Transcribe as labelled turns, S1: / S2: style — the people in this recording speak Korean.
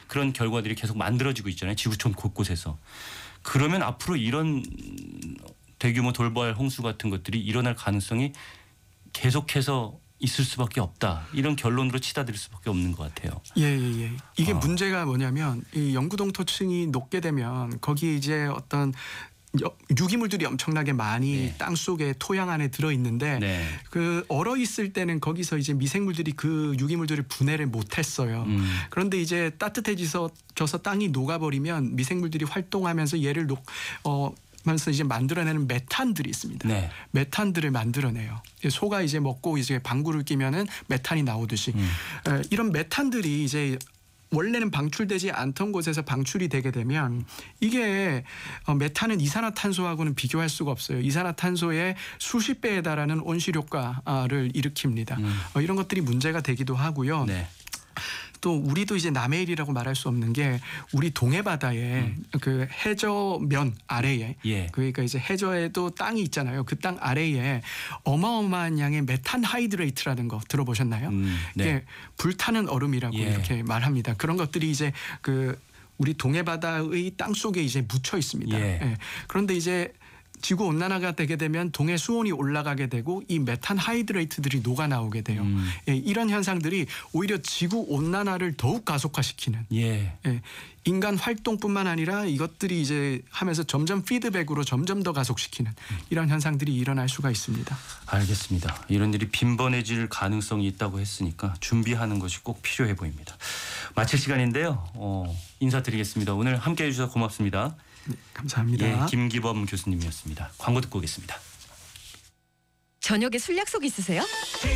S1: 그런 결과들이 계속 만들어지고 있잖아요. 지구촌 곳곳에서. 그러면 앞으로 이런 대규모 돌발 홍수 같은 것들이 일어날 가능성이 계속해서 있을 수밖에 없다. 이런 결론으로 치닫을 수밖에 없는 것 같아요.
S2: 예. 이게 문제가 뭐냐면 이 영구동토층이 높게 되면 거기에 이제 어떤 유기물들이 엄청나게 많이
S1: 네.
S2: 땅 속에 토양 안에 들어 있는데
S1: 네.
S2: 그 얼어 있을 때는 거기서 이제 미생물들이 그 유기물들을 분해를 못했어요. 그런데 이제 따뜻해져서 땅이 녹아버리면 미생물들이 활동하면서 얘를 면서 이제 만들어내는 메탄들이 있습니다.
S1: 네.
S2: 메탄들을 만들어내요. 소가 이제 먹고 이제 방구를 끼면은 메탄이 나오듯이 이런 메탄들이 이제 원래는 방출되지 않던 곳에서 방출이 되게 되면 이게 메탄은 이산화탄소하고는 비교할 수가 없어요. 이산화탄소의 수십 배에 달하는 온실 효과를 일으킵니다. 이런 것들이 문제가 되기도 하고요.
S1: 네.
S2: 또 우리도 이제 남의 일이라고 말할 수 없는 게 우리 동해 바다에 그 해저면 아래에
S1: 예.
S2: 그러니까 이제 해저에도 땅이 있잖아요. 그 땅 아래에 어마어마한 양의 메탄 하이드레이트라는 거 들어보셨나요?
S1: 네.
S2: 이게 불타는 얼음이라고
S1: 예.
S2: 이렇게 말합니다. 그런 것들이 이제 그 우리 동해 바다의 땅 속에 이제 묻혀 있습니다.
S1: 예.
S2: 그런데 이제 지구 온난화가 되게 되면 동해 수온이 올라가게 되고 이 메탄 하이드레이트들이 녹아 나오게 돼요. 이런 현상들이 오히려 지구 온난화를 더욱 가속화시키는
S1: 예.
S2: 인간 활동뿐만 아니라 이것들이 이제 하면서 점점 피드백으로 점점 더 가속시키는 이런 현상들이 일어날 수가 있습니다.
S1: 알겠습니다. 이런 일이 빈번해질 가능성이 있다고 했으니까 준비하는 것이 꼭 필요해 보입니다. 마칠 시간인데요. 인사드리겠습니다. 오늘 함께해 주셔서 고맙습니다.
S2: 네, 감사합니다.
S1: 예, 김기범 교수님이었습니다. 광고 듣고 오겠습니다.
S3: 저녁에 술 약속 있으세요?